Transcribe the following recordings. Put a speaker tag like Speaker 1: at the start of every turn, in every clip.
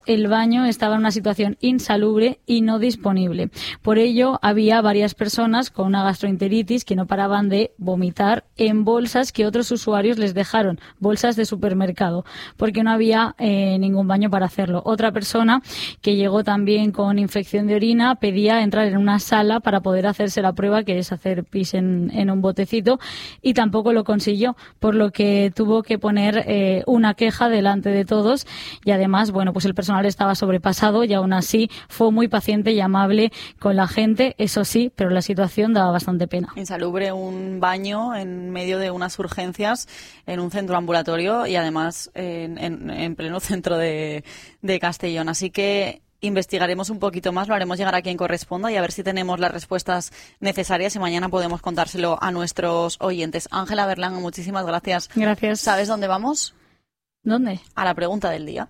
Speaker 1: El baño estaba en una situación insalubre y no disponible. Por ello, había varias personas con una gastroenteritis que no paraban de vomitar en bolsas que otros usuarios les dejaron, bolsas de supermercado, porque no había ningún baño para hacerlo. Otra persona que llegó también con infección de orina pedía entrar en una sala para poder hacerse la prueba, que es hacer pis en un botecito, y tampoco lo consiguió, por lo que tuvo que poner una queja delante de todos, y además, bueno, pues el personal estaba sobrepasado y aún así fue muy paciente y amable con la gente, eso sí, pero la situación daba bastante pena.
Speaker 2: Insalubre un baño en medio de unas urgencias en un centro ambulatorio y además en pleno centro de Castellón. Así que investigaremos un poquito más, lo haremos llegar a quien corresponda y a ver si tenemos las respuestas necesarias y mañana podemos contárselo a nuestros oyentes. Ángela Berlanga, muchísimas gracias.
Speaker 1: Gracias.
Speaker 2: ¿Sabes dónde vamos?
Speaker 1: ¿Dónde?
Speaker 2: A la pregunta del día.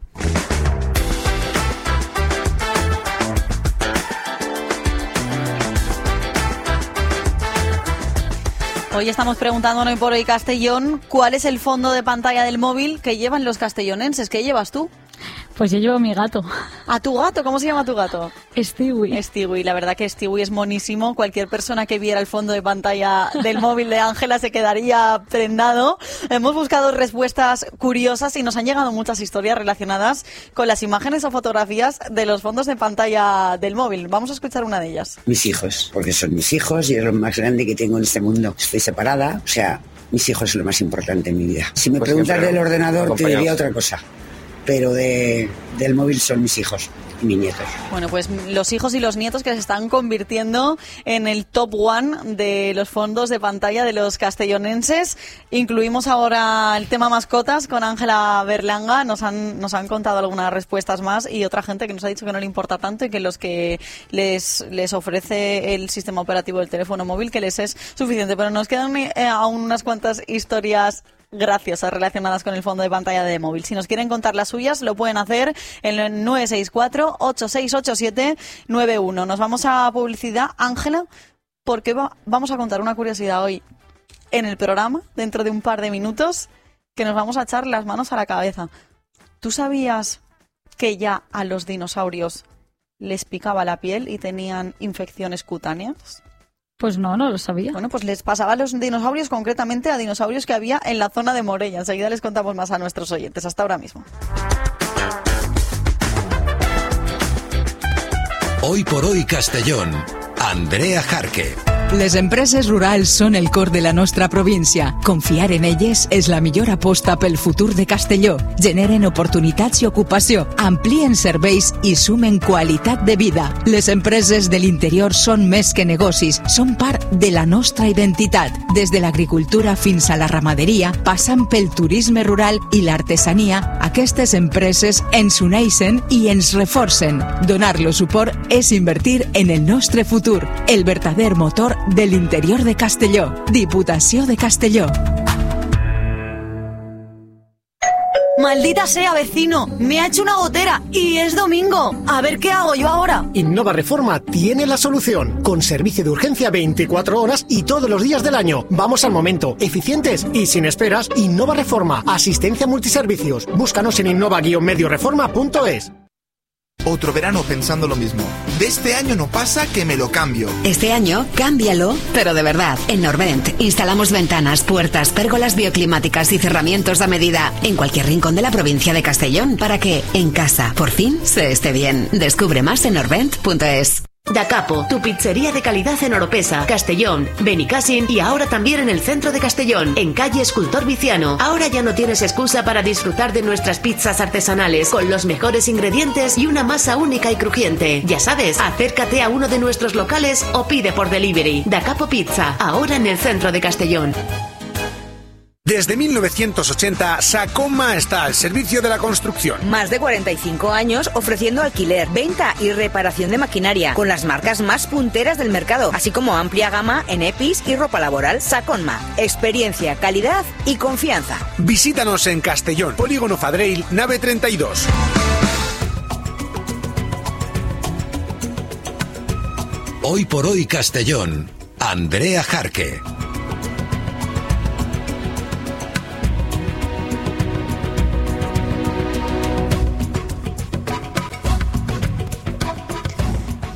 Speaker 2: Hoy estamos preguntando hoy por hoy Castellón, ¿cuál es el fondo de pantalla del móvil que llevan los castellonenses? ¿Qué llevas tú?
Speaker 1: Pues yo llevo a mi gato.
Speaker 2: ¿A tu gato? ¿Cómo se llama tu gato?
Speaker 1: Stewie.
Speaker 2: Stewie, la verdad que Stewie es monísimo. Cualquier persona que viera el fondo de pantalla del móvil de Ángela se quedaría prendado. Hemos buscado respuestas curiosas y nos han llegado muchas historias relacionadas con las imágenes o fotografías de los fondos de pantalla del móvil. Vamos a escuchar una de ellas.
Speaker 3: Mis hijos, porque son mis hijos y es lo más grande que tengo en este mundo. Estoy separada, o sea, mis hijos es lo más importante en mi vida. Si me preguntas del ordenador te diría otra cosa. Pero del móvil son mis hijos y mis nietos.
Speaker 2: Bueno, pues los hijos y los nietos que se están convirtiendo en el top one de los fondos de pantalla de los castellonenses. Incluimos ahora el tema mascotas con Ángela Berlanga. Nos han contado algunas respuestas más y otra gente que nos ha dicho que no le importa tanto y que los que les ofrece el sistema operativo del teléfono móvil que les es suficiente. Pero nos quedan aún unas cuantas historias graciosas relacionadas con el fondo de pantalla de móvil. Si nos quieren contar las suyas, lo pueden hacer en el 964-868791. Nos vamos a publicidad, Ángela, porque vamos a contar una curiosidad hoy en el programa, dentro de un par de minutos, que nos vamos a echar las manos a la cabeza. ¿Tú sabías que ya a los dinosaurios les picaba la piel y tenían infecciones cutáneas?
Speaker 1: Pues no lo sabía.
Speaker 2: Bueno, pues les pasaba a los dinosaurios, concretamente a dinosaurios que había en la zona de Morella. Enseguida les contamos más a nuestros oyentes. Hasta ahora mismo.
Speaker 4: Hoy por hoy Castellón. Andrea Jarque.
Speaker 5: Les empreses rurals són el cor de la nostra província. Confiar en elles és la millor aposta pel futur de Castelló. Generen oportunitats i ocupació, amplien serveis i sumen qualitat de vida. Les empreses de l'interior són més que negocis, són part de la nostra identitat. Des de l'agricultura fins a la ramaderia, passant pel turisme rural i l'artesania, aquestes empreses ens uneixen i ens reforcen. Donar-los suport és invertir en el nostre futur, el verdader motor del interior de Castelló. Diputació de Castelló.
Speaker 2: ¡Maldita sea, vecino! Me ha hecho una gotera y es domingo. A ver qué hago yo ahora.
Speaker 6: Innova Reforma tiene la solución. Con servicio de urgencia 24 horas y todos los días del año. Vamos al momento. Eficientes y sin esperas. Innova Reforma. Asistencia multiservicios. Búscanos en innova-medioreforma.es.
Speaker 7: Otro verano pensando lo mismo. De este año no pasa que me lo cambio.
Speaker 8: Este año, cámbialo, pero de verdad. En Norvent instalamos ventanas, puertas, pérgolas bioclimáticas y cerramientos a medida en cualquier rincón de la provincia de Castellón para que, en casa, por fin, se esté bien. Descubre más en norvent.es.
Speaker 9: Da Capo, tu pizzería de calidad en Oropesa, Castellón, Benicàssim y ahora también en el centro de Castellón, en calle Escultor Viciano. Ahora ya no tienes excusa para disfrutar de nuestras pizzas artesanales con los mejores ingredientes y una masa única y crujiente. Ya sabes, acércate a uno de nuestros locales o pide por delivery. Da Capo Pizza, ahora en el centro de Castellón.
Speaker 10: Desde 1980, Sacoma está al servicio de la construcción.
Speaker 11: Más de 45 años ofreciendo alquiler, venta y reparación de maquinaria con las marcas más punteras del mercado, así como amplia gama en EPIs y ropa laboral. Sacoma, experiencia, calidad y confianza.
Speaker 10: Visítanos en Castellón, Polígono Fadreil, nave 32.
Speaker 4: Hoy por hoy Castellón. Andrea Jarque.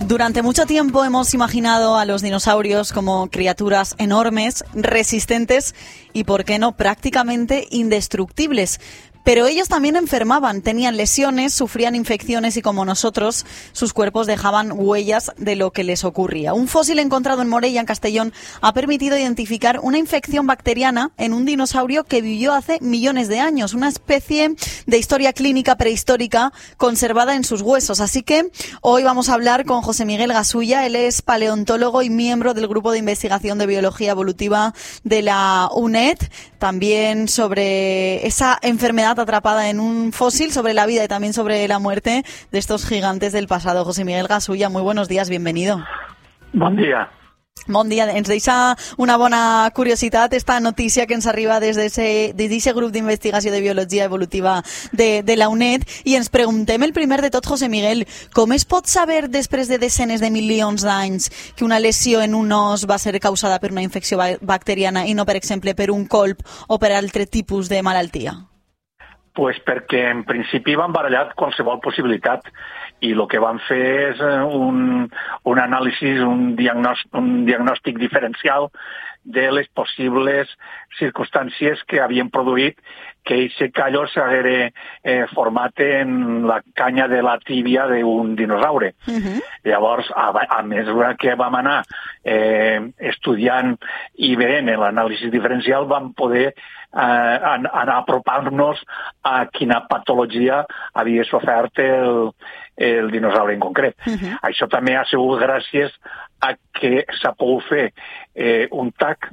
Speaker 2: Durante mucho tiempo hemos imaginado a los dinosaurios como criaturas enormes, resistentes y, por qué no, prácticamente indestructibles. Pero ellos también enfermaban, tenían lesiones, sufrían infecciones y, como nosotros, sus cuerpos dejaban huellas de lo que les ocurría. Un fósil encontrado en Morella, en Castellón, ha permitido identificar una infección bacteriana en un dinosaurio que vivió hace millones de años, una especie de historia clínica prehistórica conservada en sus huesos. Así que hoy vamos a hablar con José Miguel Gasulla. Él es paleontólogo y miembro del Grupo de Investigación de Biología Evolutiva de la UNED, también sobre esa enfermedad atrapada en un fósil, sobre la vida y también sobre la muerte de estos gigantes del pasado. José Miguel Gasulla, muy buenos días, bienvenido.
Speaker 12: Bon dia.
Speaker 2: Bon dia. Ens deixa una bona curiositat esta notícia que ens arriba des d'aquest grup d'investigació de biologia evolutiva de la UNED i ens preguntem el primer de tot, José Miguel, com es pot saber després de desenes de milions d'anys que una lesió en un os va ser causada per una infecció bacteriana i no, per exemple, per un colp o per altre tipus de malaltia?
Speaker 12: Pues perquè en principi van barallar qualsevol possibilitat i el que van fer és un anàlisi, un diagnòstic diferencial de les possibles circumstàncies que havien produït que aquest callo s'haguera format en la canya de la tíbia d'un dinosaure. Llavors, a mesura que vam anar estudiant i veient l'anàlisi diferencial, vam poder anar apropant-nos a quina patologia havia sofert el dinosaure en concret. Això també ha sigut gràcies a que s'ha pogut fer un TAC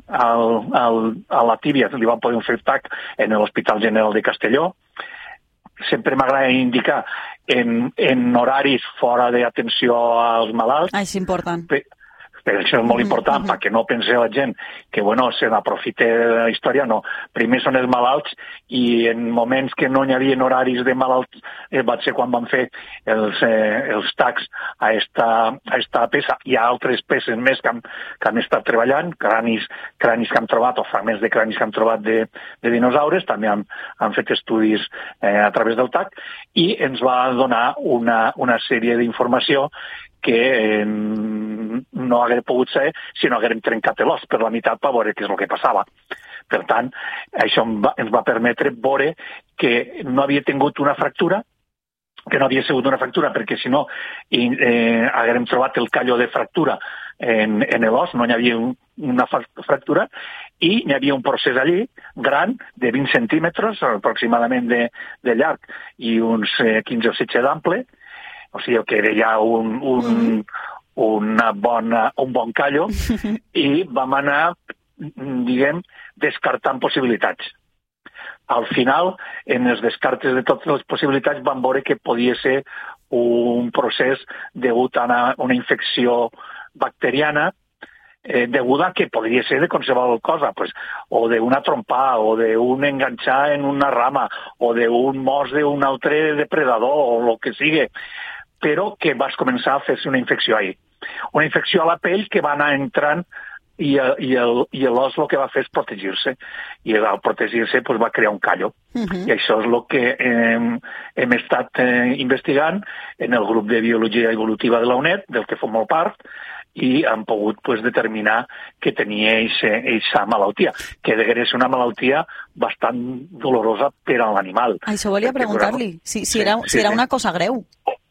Speaker 12: a la tíbia, li van poder fer un TAC en l'Hospital General de Castelló. Sempre m'agrada indicar en horaris fora d'atenció als malalts.
Speaker 2: És important.
Speaker 12: Per això és molt important, perquè no pense la gent que, bueno, se n'aprofite de la història, no. Primer són els malalts i en moments que no hi havia horaris de malalts va ser quan van fer els tacs a esta peça i a altres peces més que han estat treballant, cranis que han trobat o fragments de cranis que han trobat de dinosaures, també han fet estudis a través del TAC i ens va donar una sèrie d'informació que no hagués pogut ser si no haguérem trencat l'os per la meitat per veure què és el que passava. Per tant, això ens va permetre veure que no havia tingut una fractura, que no havia sigut una fractura, perquè si no haguérem trobat el callo de fractura en l'os, no hi havia una fractura, i hi havia un procés allí gran de 20 centímetres aproximadament de llarg i uns 15 o 16 d'ample, o sigui que era ja un bon callo, i vam anar, diguem, descartant possibilitats. Al final, en els descartes de totes les possibilitats, vam veure que podia ser un procés degut a una infecció bacteriana deguda a que podria ser de qualsevol cosa, pues, o d'una trompa, o d'un enganxar en una rama, o d'un mos d'un altre depredador, o el que sigui, però que vas començar a fer-se una infecció ahí. Una infecció a la pell que va anar entrant i l'os el que va fer és protegir-se. I al protegir-se pues, va crear un callo. I això és el que hem estat investigant en el grup de Biologia Evolutiva de la UNED, del que formem part, i han pogut pues, determinar que tenia aquesta malaltia, que degués ser una malaltia bastant dolorosa per a l'animal.
Speaker 2: Això volia preguntar-li, si era una cosa greu.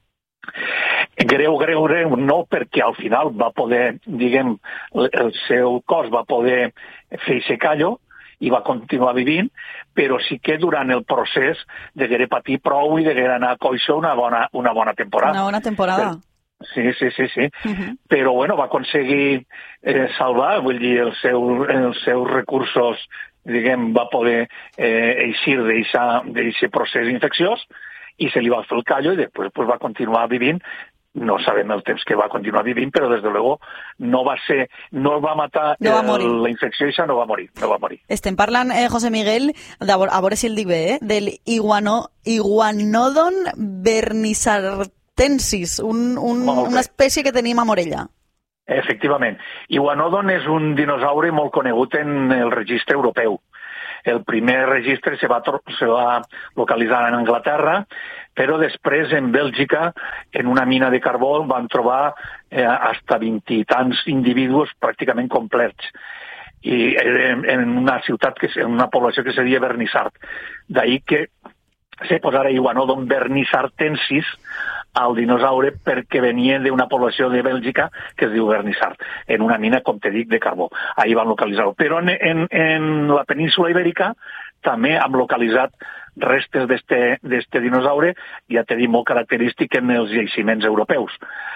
Speaker 12: Greu, no, perquè al final va poder, diguem, el seu cos va poder fer aquest callo i va continuar vivint, però sí que durant el procés degué patir prou i degué anar a coixo una bona temporada.
Speaker 2: Una bona temporada.
Speaker 12: Sí. Però, bueno, va aconseguir salvar, vull dir, els seus recursos, diguem, va poder eixir d'aquest procés infecciós i se li va fer el callo i després pues, va continuar vivint. No sabem el temps que va continuar vivint, però des de luego no va matar la infecció i no va morir.
Speaker 2: Estem parlant, José Miguel, a veure si el dic bé, del Iguanodon vernisartensis, una espècie que tenim a Morella.
Speaker 12: Efectivament. Iguanodon és un dinosaure molt conegut en el registre europeu. El primer registre se va localitzar en Anglaterra, Però després, en Bèlgica, en una mina de carbó, van trobar hasta 20 i tants individus pràcticament complets. I en una ciutat, en una població que seria Vernissart. D'ahir que se posara iguanodon vernissartensis al dinosaure perquè venia d'una població de Bèlgica que es diu Vernissart, en una mina, com te dic, de carbó. Ahir van localitzar-ho. Però en la península Ibèrica també hem localitzat restes d'este dinosaure, ja t'he dit, molt característic en els jaciments europeus.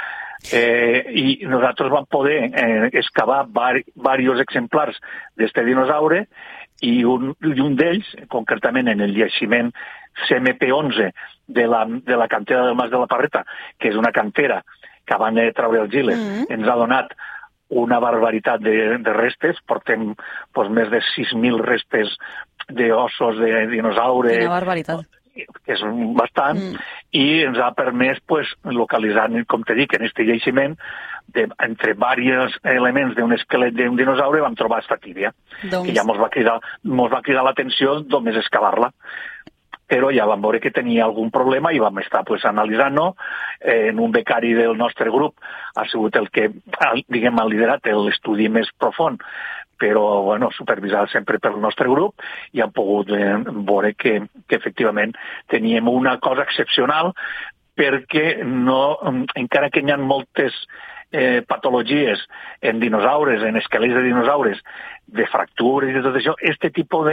Speaker 12: I nosaltres vam poder excavar diversos exemplars d'este dinosaure i un d'ells, concretament en el jaciment CMP11 de la cantera del Mas de la Parreta, que és una cantera que abans de treure el gilet ens ha donat una barbaritat de restes. Portem més de 6.000 restes d'ossos de dinosaure.
Speaker 2: Quina barbaritat.
Speaker 12: Que és bastant, i ens ha permès localitzar, com te dic, en aquest jaciment, entre diversos elements d'un esquelet d'un dinosaure, vam trobar esta tíbia, que ja mos va cridar l'atenció només excavar-la. Però ja vam veure que tenia algun problema i vam estar analitzant-ho. En un becari del nostre grup ha sigut el que, diguem, ha liderat l'estudi més profund, però supervisat sempre pel nostre grup, i hem pogut veure que efectivament teníem una cosa excepcional, perquè encara que hi ha moltes patologies en dinosaures, en esquelets de dinosaures, de fractures i tot això, aquest tipus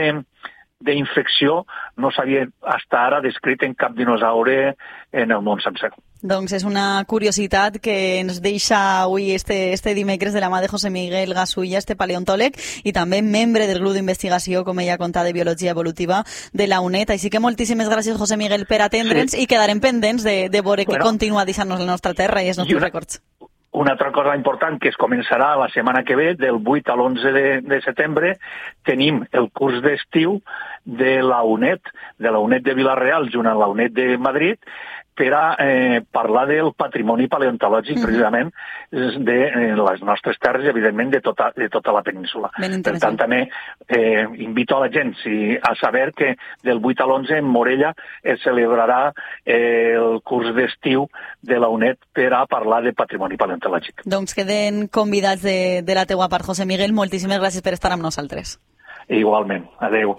Speaker 12: d'infecció no s'havia fins ara descrit en cap dinosaure en el món sencer.
Speaker 2: Doncs és una curiositat que ens deixa avui este dimecres de la mà de José Miguel Gasulla, este paleontòleg i també membre del grup d'investigació, com ella ha contat, de Biologia Evolutiva de la UNED. Així que moltíssimes gràcies, José Miguel, per atendre'ns, i quedarem pendents de veure què continua deixant-nos la nostra terra i els nostres records.
Speaker 12: Una altra cosa important que es començarà la setmana que ve, del 8 a l'11 de setembre, tenim el curs d'estiu de la UNED de Vila-real, junt amb la UNED de Madrid, per a parlar del patrimoni paleontològic, precisament, de les nostres terres i, evidentment, de tota la península. Per tant, també invito a la gent a saber que del 8 a l'11 en Morella es celebrarà el curs d'estiu de la UNED per a parlar de patrimoni paleontològic.
Speaker 2: Doncs queden convidats de la teua part, José Miguel. Moltíssimes gràcies per estar amb nosaltres.
Speaker 12: Igualment. Adéu.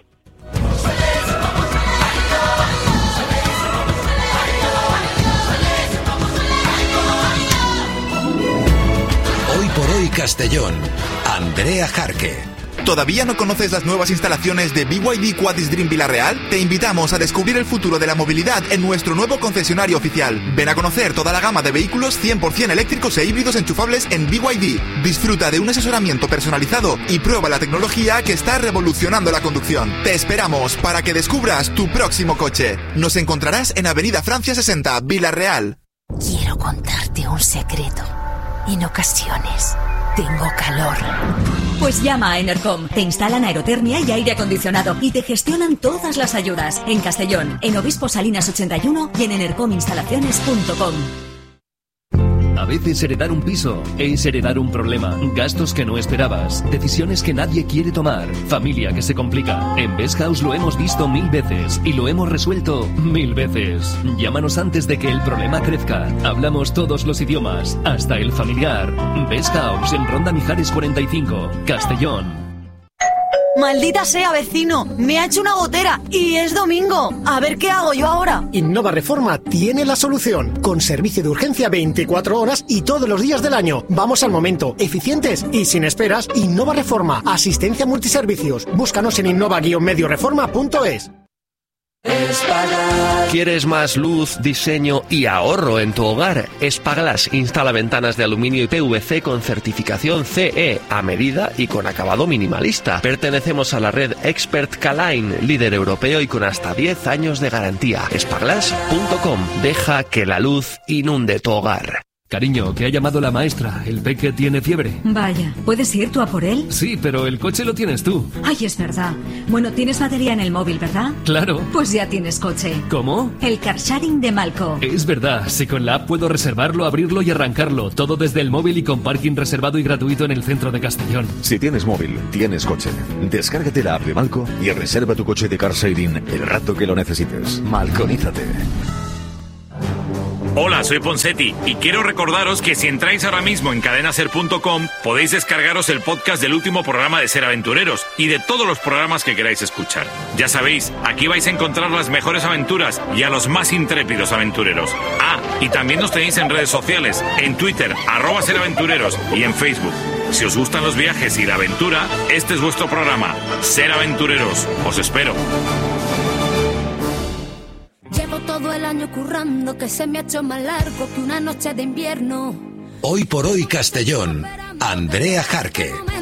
Speaker 4: Hoy por hoy Castellón, Andrea Jarque.
Speaker 7: ¿Todavía no conoces las nuevas instalaciones de BYD Quadis Dream Vila-real? Te invitamos a descubrir el futuro de la movilidad en nuestro nuevo concesionario oficial. Ven a conocer toda la gama de vehículos 100% eléctricos e híbridos enchufables en BYD. Disfruta de un asesoramiento personalizado y prueba la tecnología que está revolucionando la conducción. Te esperamos para que descubras tu próximo coche. Nos encontrarás en Avenida Francia 60, Vila-real.
Speaker 13: Quiero contarte un secreto. En ocasiones tengo calor. Pues llama a Enercom. Te instalan aerotermia y aire acondicionado y te gestionan todas las ayudas. En Castellón, en Obispo Salinas 81 y en enercominstalaciones.com.
Speaker 14: A veces heredar un piso es heredar un problema, gastos que no esperabas, decisiones que nadie quiere tomar, familia que se complica. En Best House lo hemos visto 1000 veces y lo hemos resuelto 1000 veces. Llámanos antes de que el problema crezca. Hablamos todos los idiomas, hasta el familiar. Best House en Ronda Mijares 45, Castellón.
Speaker 2: Maldita sea, vecino, me ha hecho una gotera y es domingo. A ver qué hago yo ahora.
Speaker 6: Innova Reforma tiene la solución, con servicio de urgencia 24 horas y todos los días del año. Vamos al momento, eficientes y sin esperas. Innova Reforma, asistencia multiservicios. Búscanos en innova-medioreforma.es.
Speaker 15: ¿Quieres más luz, diseño y ahorro en tu hogar? Espaglass instala ventanas de aluminio y PVC con certificación CE a medida y con acabado minimalista. Pertenecemos a la red Expert K-Line, líder europeo y con hasta 10 años de garantía. Espaglass.com. Deja que la luz inunde tu hogar.
Speaker 14: Cariño, que ha llamado la maestra. El peque tiene fiebre.
Speaker 13: Vaya, ¿puedes ir tú a por él?
Speaker 14: Sí, pero el coche lo tienes tú.
Speaker 13: Ay, es verdad. Bueno, tienes batería en el móvil, ¿verdad?
Speaker 14: Claro.
Speaker 13: Pues ya tienes coche.
Speaker 14: ¿Cómo?
Speaker 13: El car sharing de Malco.
Speaker 14: Es verdad. Si con la app puedo reservarlo, abrirlo y arrancarlo. Todo desde el móvil y con parking reservado y gratuito en el centro de Castellón.
Speaker 16: Si tienes móvil, tienes coche. Descárgate la app de Malco y reserva tu coche de car sharing el rato que lo necesites. Malconízate.
Speaker 17: Hola, soy Ponsetti y quiero recordaros que si entráis ahora mismo en cadenaser.com podéis descargaros el podcast del último programa de Ser Aventureros y de todos los programas que queráis escuchar. Ya sabéis, aquí vais a encontrar las mejores aventuras y a los más intrépidos aventureros. Ah, y también nos tenéis en redes sociales, en Twitter, @seraventureros y en Facebook. Si os gustan los viajes y la aventura, este es vuestro programa, Ser Aventureros. Os espero.
Speaker 18: Llevo todo el año currando, que se me ha hecho más largo que una noche de invierno.
Speaker 4: Hoy por hoy Castellón, Andrea Jarque.